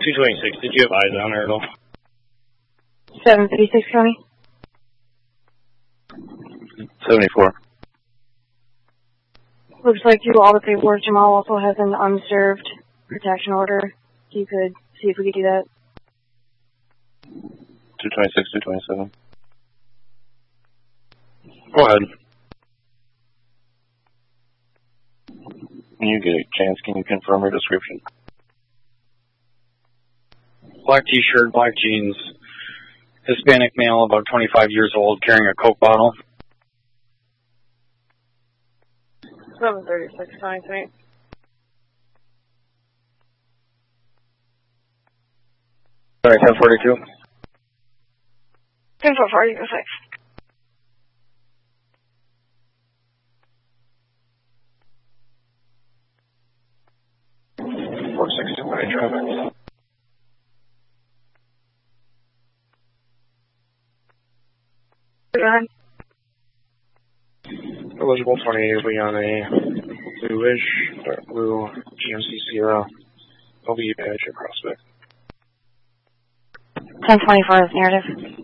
226, did you have eyes on her at all? 756 County. 74. Looks like due to all the paperwork, Jamal also has an unserved protection order. If you could see if we could do that. 226, 227. Go ahead. When you get a chance, can you confirm her description? Black t-shirt, black jeans, Hispanic male, about 25 years old, carrying a Coke bottle. 736 County 3. Sorry, 1042. 1046. Traffic. Go ahead. Eligible 28 will be on a bluish, dark blue GMC Sierra LV badge at Prospect. 1024 is narrative.